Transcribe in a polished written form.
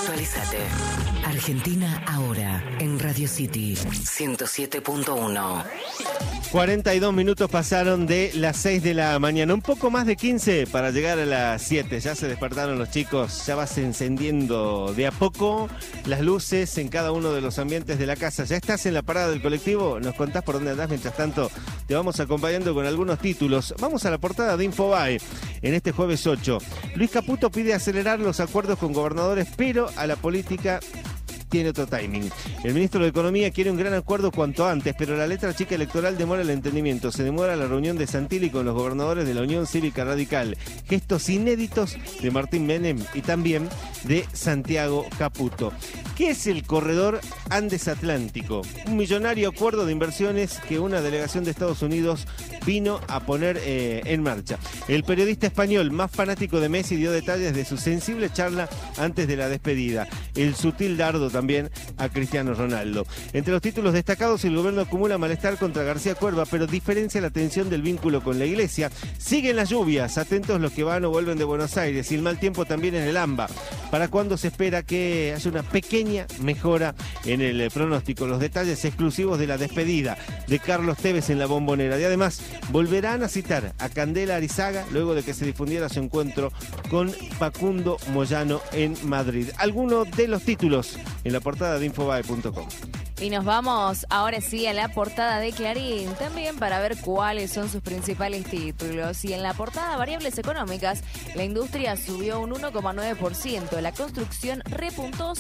Actualizate. Argentina ahora en Radio City 107.1. 42 minutos pasaron de las 6 de la mañana, un poco más de 15 para llegar a las 7. Ya se despertaron los chicos, ya vas encendiendo de a poco las luces en cada uno de los ambientes de la casa. ¿Ya estás en la parada del colectivo? Nos contás por dónde andás. Mientras tanto, te vamos acompañando con algunos títulos. Vamos a la portada de Infobae en este jueves 8. Luis Caputo pide acelerar los acuerdos con gobernadores, pero a la política tiene otro timing. El ministro de Economía quiere un gran acuerdo cuanto antes, pero la letra chica electoral demora el entendimiento. Se demora la reunión de Santilli con los gobernadores de la Unión Cívica Radical. Gestos inéditos de Martín Menem y también de Santiago Caputo. ¿Qué es el corredor Andes Atlántico? Un millonario acuerdo de inversiones que una delegación de Estados Unidos vino a poner en marcha. El periodista español más fanático de Messi dio detalles de su sensible charla antes de la despedida. El sutil dardo también a Cristiano Ronaldo. Entre los títulos destacados, el gobierno acumula malestar contra García Cuerva, pero diferencia la tensión del vínculo con la iglesia. Siguen las lluvias, atentos los que van o vuelven de Buenos Aires, y el mal tiempo también en el AMBA. ¿Para cuándo se espera que haya una pequeña mejora en el pronóstico? Los detalles exclusivos de la despedida de Carlos Tevez en la Bombonera. Y además, volverán a citar a Candela Arizaga luego de que se difundiera su encuentro con Facundo Moyano en Madrid. Algunos de los títulos en la portada de Infobae.com. Y nos vamos ahora sí a la portada de Clarín, también para ver cuáles son sus principales títulos. Y en la portada, variables económicas, la industria subió un 1,9%, la construcción repuntó